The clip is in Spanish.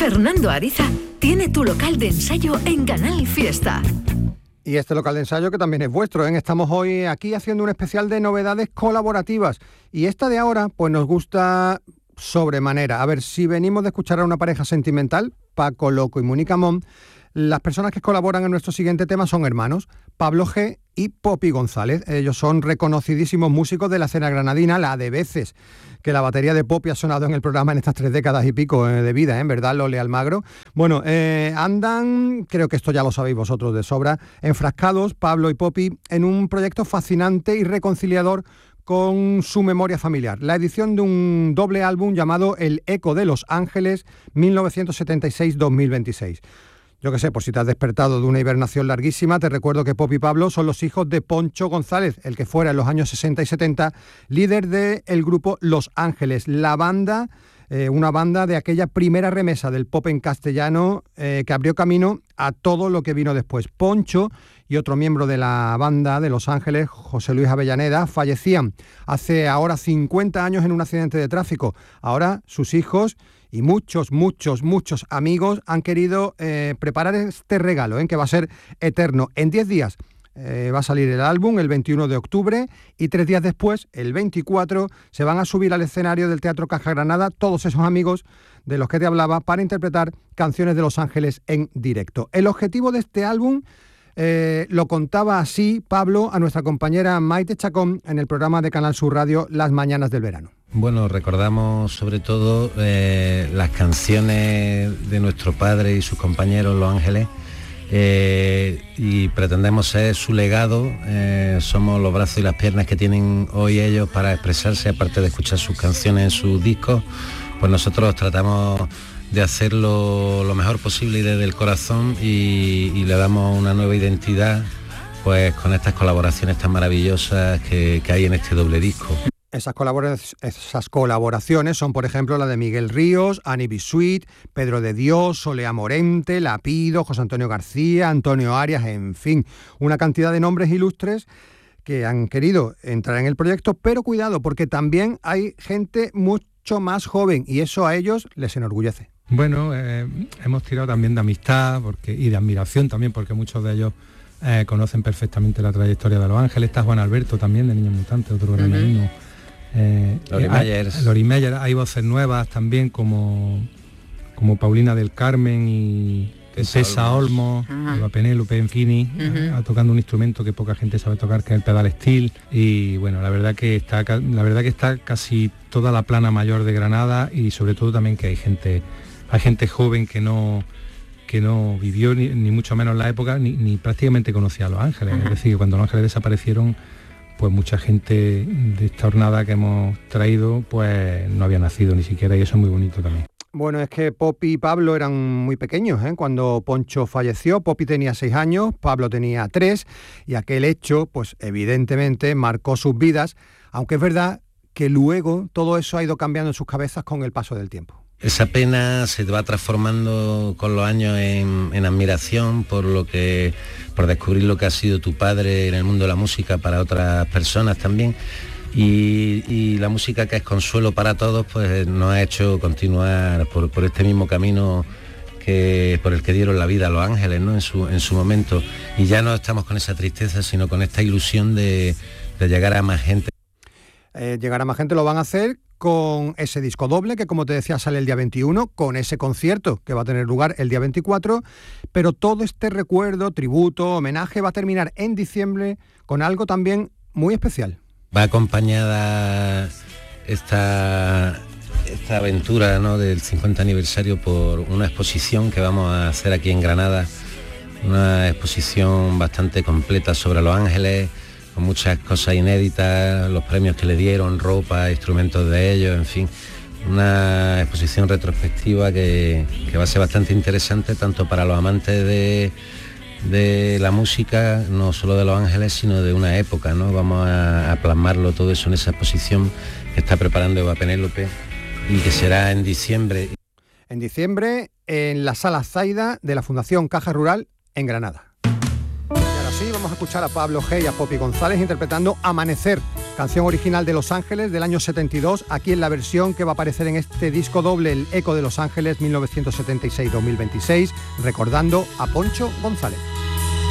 Fernando Ariza tiene tu local de ensayo en Canal Fiesta. Y este local de ensayo que también es vuestro, ¿eh? Estamos hoy aquí haciendo un especial de novedades colaborativas. Y esta de ahora, pues nos gusta sobremanera. A ver, si venimos de escuchar a una pareja sentimental, Paco Loco y Mónica Mon, las personas que colaboran en nuestro siguiente tema son hermanos, Pablo G. y Popi González. Ellos son reconocidísimos músicos de la escena granadina, la de veces que la batería de Popi ha sonado en el programa en estas 3 décadas y pico de vida, ¿en verdad, Lole Almagro? Bueno, andan, creo que esto ya lo sabéis vosotros de sobra, enfrascados, Pablo y Popi, en un proyecto fascinante y reconciliador con su memoria familiar, la edición de un doble álbum llamado El Eco de Los Ángeles 1976-2026. Yo qué sé, por si te has despertado de una hibernación larguísima, te recuerdo que Pop y Pablo son los hijos de Poncho González, el que fuera en los años 60 y 70 líder del grupo Los Ángeles, la banda, una banda de aquella primera remesa del pop en castellano que abrió camino a todo lo que vino después. Poncho y otro miembro de la banda de Los Ángeles, José Luis Avellaneda, fallecían hace ahora 50 años en un accidente de tráfico. Ahora sus hijos y muchos amigos han querido preparar este regalo, que va a ser eterno. En 10 días va a salir el álbum, el 21 de octubre, y 3 días después, el 24, se van a subir al escenario del Teatro Caja Granada todos esos amigos de los que te hablaba para interpretar canciones de Los Ángeles en directo. El objetivo de este álbum lo contaba así Pablo a nuestra compañera Maite Chacón en el programa de Canal Sur Radio Las Mañanas del Verano. Bueno, recordamos sobre todo las canciones de nuestro padre y sus compañeros Los Ángeles, y pretendemos ser su legado. Somos los brazos y las piernas que tienen hoy ellos para expresarse, aparte de escuchar sus canciones en sus discos. Pues nosotros tratamos de hacerlo lo mejor posible y desde el corazón, y le damos una nueva identidad pues con estas colaboraciones tan maravillosas que hay en este doble disco. Esas colaboraciones son, por ejemplo, la de Miguel Ríos, Ani Bisuit, Pedro de Dios, Solea Morente, Lapido, José Antonio García, Antonio Arias, en fin, una cantidad de nombres ilustres que han querido entrar en el proyecto, pero cuidado, porque también hay gente mucho más joven y eso a ellos les enorgullece. Bueno, hemos tirado también de amistad y de admiración también, porque muchos de ellos conocen perfectamente la trayectoria de Los Ángeles. Está Juan Alberto también, de Niños Mutantes, otro granadino. Lori Meyer. Hay voces nuevas también como Paulina del Carmen y Tessa Olmos, Eva Penélope Enfini, tocando un instrumento que poca gente sabe tocar, que es el pedal steel. Y bueno, la verdad que está casi toda la plana mayor de Granada, y sobre todo también que hay gente joven que no vivió ni mucho menos la época, ni prácticamente conocía a Los Ángeles. Es decir, que cuando Los Ángeles desaparecieron, pues mucha gente de esta jornada que hemos traído pues no había nacido ni siquiera, y eso es muy bonito también. Bueno, es que Popi y Pablo eran muy pequeños, cuando Poncho falleció. Popi tenía 6 años, Pablo tenía 3, y aquel hecho, pues evidentemente marcó sus vidas, aunque es verdad que luego todo eso ha ido cambiando en sus cabezas con el paso del tiempo. Esa pena se va transformando con los años en admiración por descubrir lo que ha sido tu padre en el mundo de la música para otras personas también, y la música, que es consuelo para todos, pues nos ha hecho continuar por este mismo camino por el que dieron la vida a Los Ángeles, ¿no? en su momento, y ya no estamos con esa tristeza, sino con esta ilusión de llegar a más gente. Llegar a más gente lo van a hacer con ese disco doble que, como te decía, sale el día 21, con ese concierto que va a tener lugar el día 24, pero todo este recuerdo, tributo, homenaje va a terminar en diciembre con algo también muy especial. Va acompañada esta aventura, ¿no?, del 50 aniversario por una exposición que vamos a hacer aquí en Granada, una exposición bastante completa sobre Los Ángeles, con muchas cosas inéditas, los premios que le dieron, ropa, instrumentos de ellos, en fin, una exposición retrospectiva que va a ser bastante interesante tanto para los amantes de la música, no solo de Los Ángeles, sino de una época, ¿no? Vamos a plasmarlo todo eso en esa exposición que está preparando Eva Penélope y que será en diciembre. En diciembre, en la Sala Zaida de la Fundación Caja Rural en Granada. Y ahora sí, vamos a escuchar a Pablo G. y a Popi González interpretando Amanecer, Canción original de Los Ángeles del año 72, aquí en la versión que va a aparecer en este disco doble, El Eco de Los Ángeles 1976-2026, recordando a Poncho González.